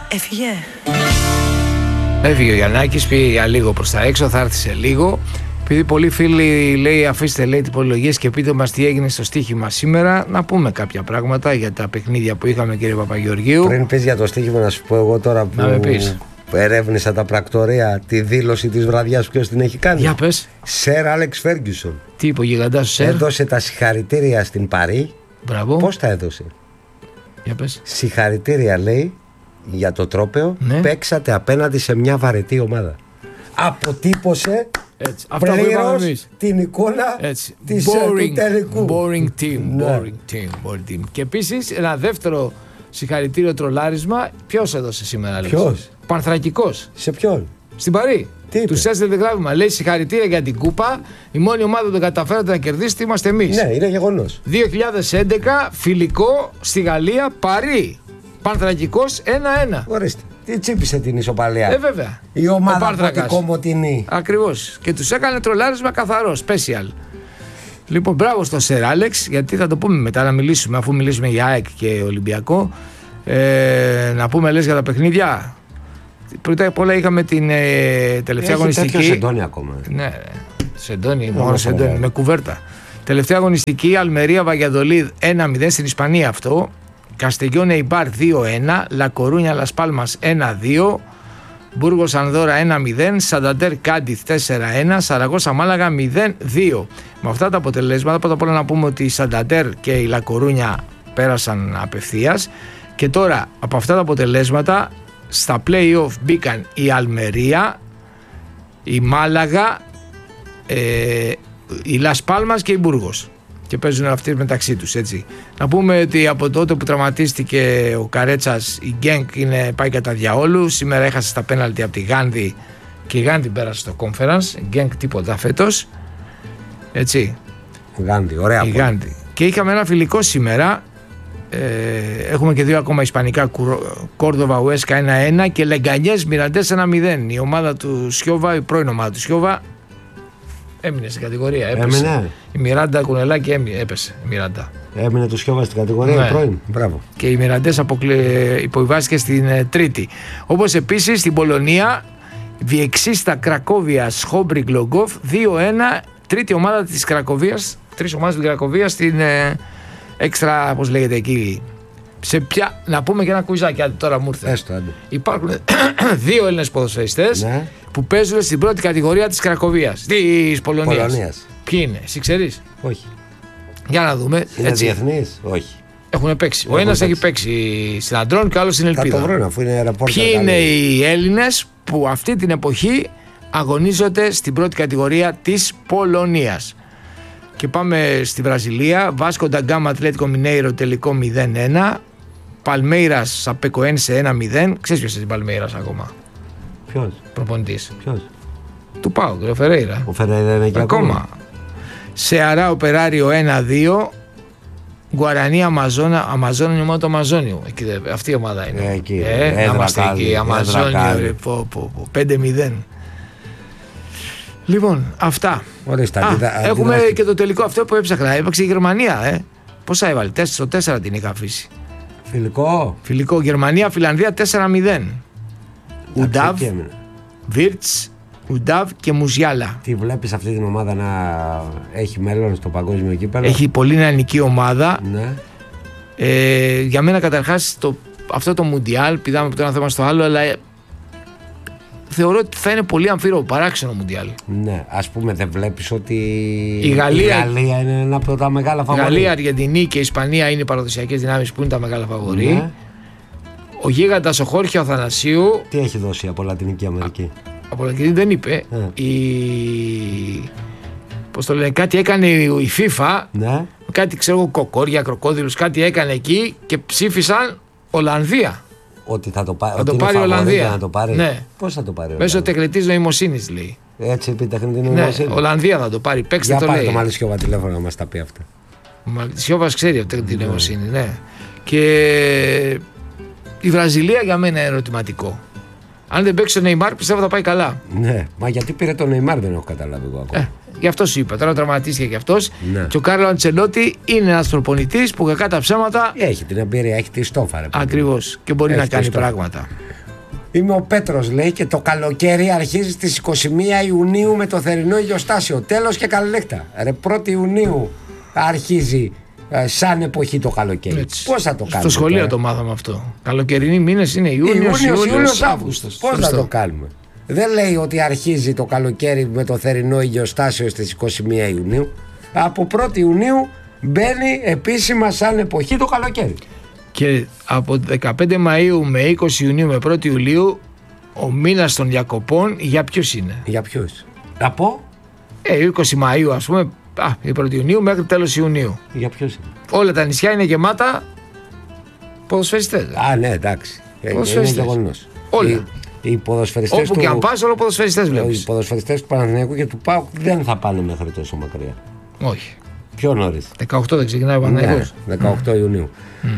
Έφυγε ο Γιαννάκης, πήγε για λίγο προς τα έξω, θα έρθει σε λίγο. Επειδή πολλοί φίλοι λέει αφήστε λέει τυπολογίες και πείτε μας τι έγινε στο στοίχημα σήμερα, να πούμε κάποια πράγματα για τα παιχνίδια που είχαμε, κύριε Παπαγεωργίου. Πριν πεις για το στοίχημα, να σου πω εγώ τώρα που ερεύνησα τα πρακτορία τη δήλωση της βραδιάς, ποιος την έχει κάνει. Για πες. Σερ Άλεξ Φέργκιουσον. Τι είπε ο γιγαντάς ο Σερ? Έδωσε τα συγχαρητήρια στην Παρί. Μπράβο. Πώς τα έδωσε? Για πες. Συγχαρητήρια λέει για το τρόπαιο. Ναι. Παίξατε απέναντι σε μια βαρετή ομάδα. Αποτύπωσε πλήρως την εικόνα του τελικού. Boring team. Και επίσης ένα δεύτερο συγχαρητήριο τρολάρισμα. Ποιος έδωσε σήμερα? Ποιος? Πανθρακικός. Σε ποιον? Στην Παρί. Τους έστειλε γράμμα. Λέει συγχαρητήρια για την κούπα. Η μόνη ομάδα που δεν καταφέρατε να κερδίσετε είμαστε εμείς. Ναι, είναι γεγονός. 2011 φιλικό στη Γαλλία, Παρί. Πανθρακικός 1-1. Ορίστε. Τι τσίπησε την ισοπαλία. Βέβαια. Η ομάδα του Κομωτινή. Ακριβώς. Και τους έκανε τρολάρισμα καθαρό. Special. Λοιπόν, μπράβο στον Σερ Άλεξ, γιατί θα το πούμε μετά να μιλήσουμε, αφού μιλήσουμε για ΑΕΚ και Ολυμπιακό. Να πούμε λες για τα παιχνίδια. Πρώτα απ' όλα είχαμε την τελευταία αγωνιστική. Έχει τέτοιο Σεντόνι ακόμα. Ναι, Σεντόνι, μόνο Σεντόνι, με κουβέρτα. Τελευταία αγωνιστική, Αλμερία Βαγιαδολίδ 1-0 στην Ισπανία αυτό. Καστεγιόν Εϊμπάρ 2-1, Λακορούνια Λας Πάλμας 1-2, Μπούργος Ανδόρα 1-0, Σανταντέρ Κάντιθ 4-1, Σαραγώσα Μάλαγα 0-2. Με αυτά τα αποτελέσματα, πρώτα απ' όλα να πούμε ότι η Σανταντέρ και η Λακορούνια πέρασαν απευθείας και τώρα από αυτά τα αποτελέσματα στα play-off μπήκαν η Αλμερία, η Μάλαγα, η Λας Πάλμας και η Μπούργος. Και παίζουν αυτοί μεταξύ τους, έτσι. Να πούμε ότι από τότε που τραυματίστηκε ο Καρέτσας, η Γκένκ πάει κατά διαόλου. Σήμερα έχασε στα πέναλτι από τη Γάνδη και η Γάνδη πέρασε στο conference. Η Γκένκ τίποτα φέτος. Έτσι. Γάνδη, ωραία. Η Γάνδη. Και είχαμε ένα φιλικό σήμερα. Έχουμε και δύο ακόμα ισπανικά. Κόρδοβα Ουέσκα 1-1 και Λεγκανιές Μιραντές 1-0. Η ομάδα του Σιώβα, η πρώην ομάδα του Σιώβα, έμεινε στην κατηγορία. Έπεσε. Η Μιράντα Κουνελάκη έπεσε. Η Μιράντα. Έμεινε το Σιώβα στην κατηγορία, ναι. Πρώην. Μπράβο. Και οι Μιραντές υποβιβάστηκε στην τρίτη. Όπως επίσης στην Πολωνία, Βιεξίστα Κρακόβια Σχόμπρι Γκλογκόφ 2-1. Τρίτη ομάδα της Κρακοβίας. Τρεις ομάδες της Κρακοβίας στην έξτρα, πώς λέγεται εκεί. Να πούμε και ένα κουιζάκι, τώρα μου ήρθε. Υπάρχουν δύο Έλληνες ποδοσφαιριστές, ναι, που παίζουν στην πρώτη κατηγορία της Κρακοβίας, της Πολωνίας. Ποιοι είναι, εσύ ξέρεις? Όχι. Για να δούμε. Είναι διεθνείς? Όχι. Έχουν παίξει. Ο ένας έχει παίξει στην Αντρών και ο άλλος στην Ελπίδα. Θα το βρω, αφού είναι ρεπόρτερ. Ποιοι είναι οι Έλληνες που αυτή την εποχή αγωνίζονται στην πρώτη κατηγορία της Πολωνίας? Και πάμε στη Βραζιλία. Βάσκο Νταγκάμα Ατλέτικο Μινέιρο τελικό 0-1. Παλμέιρας Σαπεκοένσε 1-0. Ξέρεις ποιος είναι την Παλμέιρας ακόμα? Ποιος? Προπονητής. Ποιος? Του ΠΑΟΚ, ο Φερέιρα. Ο Φερέιρα είναι και ακόμα. Σεαρά Οπεράριο 1-2. Γκουαρανί Αμαζόνιο, η ομάδα του Αμαζόνιου. Αυτή η ομάδα είναι. Εκεί. Να είμαστε εκεί. Αμαζόνιο. 5-0. Λοιπόν, αυτά. Έχουμε και το τελικό αυτό που έψαχνα. Έπαιξε η Γερμανία. Πόσα έβαλε? Στο 4 την είχα αφήσει. Φιλικό. Γερμανία, Φιλανδία 4-0. Ουντάβ, Βίρτς, Ουντάβ και Μουζιάλα. Τι βλέπεις αυτή την ομάδα να έχει μέλλον στο παγκόσμιο κύπελλο? Έχει πολύ νεανική ομάδα. Ναι. Για μένα καταρχάς αυτό το Μουντιάλ, πηδάμε από το ένα θέμα στο άλλο, αλλά θεωρώ ότι θα είναι πολύ αμφίροπο, παράξενο Μουντιάλ. Ναι, ας πούμε δεν βλέπεις ότι η Γαλλία είναι ένα από τα μεγάλα φαβορί? Η Γαλλία, Αργεντινή και η Ισπανία είναι οι παραδοσιακές δυνάμεις που είναι τα μεγάλα φαβορί. Ναι. Ο γίγαντας ο Χόρχε Αθανασίου. Τι έχει δώσει από Λατινική Αμερική? Από Λατινική δεν είπε. Πώς το λένε, κάτι έκανε η FIFA. Ναι. Κάτι ξέρω εγώ, κοκόρια, κροκόδιλους, κάτι έκανε εκεί και ψήφισαν Ολλανδία. Ότι θα το πάρει η Ολλανδία. Να το πάρει. Ναι. Πώς θα το πάρει? Μέσω τεχνητής νοημοσύνης λέει. Έτσι είπε τεχνητή νοημοσύνη. Ναι, Ολλανδία θα το πάρει. Παίξτε το λέει. Για πάρει το Μαλισιόβα τηλέφωνο να μας τα πει αυτά. Ο Μαλισιόβας ξέρει από τεχνητή νοημοσύνη, ναι. Και η Βραζιλία για μένα είναι ερωτηματικό. Αν δεν παίξει ο Νεϊμάρ, πιστεύω θα πάει καλά. Ναι, μα γιατί πήρε τον Νεϊμάρ δεν έχω καταλάβει εγώ ακόμα. Γι' αυτό σου είπα. Τώρα τραυματίστηκε κι αυτός. Ναι. Και ο Κάρλο Αντσελότη είναι ένας προπονητής που κακά τα ψέματα. Έχει την εμπειρία, έχει τη στόφα. Ακριβώς. Και μπορεί να κάνει πράγματα. Είμαι ο Πέτρος, λέει, και το καλοκαίρι αρχίζει στις 21 Ιουνίου με το θερινό ηλιοστάσιο. Τέλος και καλή νύχτα. Ρε, 1η Ιουνίου αρχίζει σαν εποχή το καλοκαίρι. Πώς θα το κάνουμε? Στο σχολείο το μάθαμε αυτό. Καλοκαιρινοί μήνες είναι Ιούνιος, Αύγουστος. Πώς θα το κάνουμε? Δεν λέει ότι αρχίζει το καλοκαίρι με το θερινό ηλιοστάσιο στις 21 Ιουνίου. Από 1η Ιουνίου μπαίνει επίσημα σαν εποχή το καλοκαίρι. Και από 15 Μαΐου με 20 Ιουνίου με 1η Ιουλίου ο μήνας των διακοπών για ποιους είναι? Για ποιους? Από 20 Μαΐου ας πούμε, η 1η Ιουνίου μέχρι τέλος Ιουνίου. Για ποιους είναι? Όλα τα νησιά είναι γεμάτα ποδοσφαιριστές. Ναι, εντάξει. Είναι γεγονός. Όλα. Οι ποδοσφαιριστές όπου και αν πας, όλο ποδοσφαιριστές βλέπεις. Οι ποδοσφαιριστές του Παναθηναϊκού και του ΠΑΟΚ δεν θα πάνε μέχρι τόσο μακριά. Όχι. Πιο νωρίς. 18 δεν ξεκινάει ο Παναθηναϊκός. 18 Ιουνίου.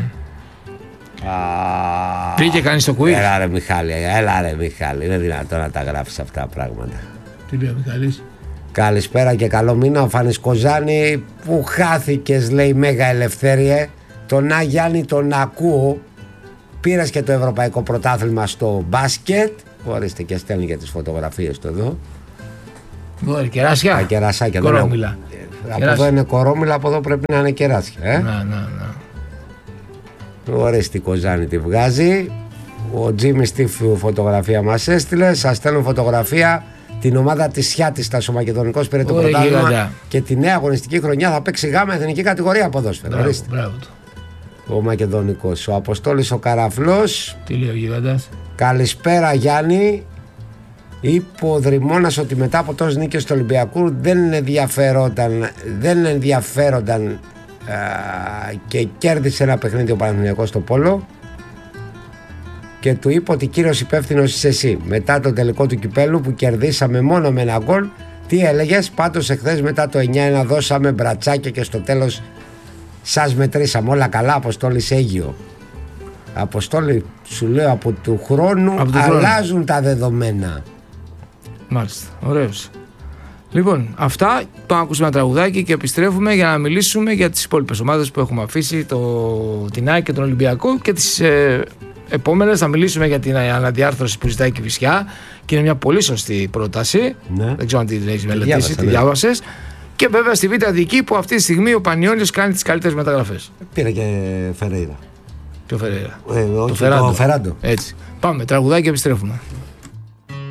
Πήγε κανείς το quiz? Έλα ρε Μιχάλη, είναι δυνατόν να τα γράφεις αυτά τα πράγματα? Τι λέει ο Μιχάλης? Καλησπέρα και καλό μήνα. Ο Φάνης Κοζάνη, που χάθηκες, λέει, Μέγα Ελευθέριε. Τον Γιάννη τον ακούω. Πήρες και το ευρωπαϊκό πρωτάθλημα στο μπάσκετ. Ορίστε, και στέλνει και τις φωτογραφίες του εδώ. Μπορεί, κεράσια. Τα κερασάκια. Κορόμιλα. Από εδώ είναι κορόμιλα, από εδώ πρέπει να είναι κεράσια. Να. Ορίστε, η Κοζάνη τη βγάζει. Ο Τζίμι Στίφ φωτογραφία μας έστειλε. Σας στέλνω φωτογραφία. Την ομάδα της Σιάτης στα Μακεδονικός πήρε το πρωτάθλημα και τη νέα αγωνιστική χρονιά θα παίξει γάμα εθνική κατηγορία ποδόσφαιρο. Μπράβο. Ο Μακεδονικός. Ο Αποστόλης ο Καραφλός. Τι λέει ο Γιγάντας? Καλησπέρα Γιάννη. Είπε ο Δρυμώνας ότι μετά από τόσες νίκες του Ολυμπιακού δεν ενδιαφέρονταν και κέρδισε ένα παιχνίδι ο Παναθηναϊκός στο Πόλο. Και του είπε ότι κύριος υπεύθυνος είσαι εσύ. Μετά το τελικό του κυπέλου που κερδίσαμε μόνο με ένα γκολ, τι έλεγες? Πάντως εχθές μετά το 9-1 δώσαμε μπρατσάκια και στο τέλος σας μετρήσαμε. Όλα καλά, Αποστόλης Αίγιο. Αποστόλη, σου λέω, από του χρόνου αλλάζουν τα δεδομένα. Μάλιστα, ωραίος. Λοιπόν, αυτά. Το ακούσουμε ένα τραγουδάκι και επιστρέφουμε για να μιλήσουμε για τις υπόλοιπες ομάδες που έχουμε αφήσει, την ΑΕΚ και τον Ολυμπιακό, και τις επόμενες θα μιλήσουμε για την αναδιάρθρωση που ζητάει η Κηφισιά και είναι μια πολύ σωστή πρόταση. Ναι. Δεν ξέρω αν την έχεις μελετήσει, τη διάβασες. Και βέβαια στη Β' Δική που αυτή τη στιγμή ο Πανιόνιος κάνει τις καλύτερες μεταγραφές. Πήρε και Φερέιρα. Ποιο Φερέιρα? Το Φεράντο. Έτσι. Πάμε, τραγουδάκι και επιστρέφουμε.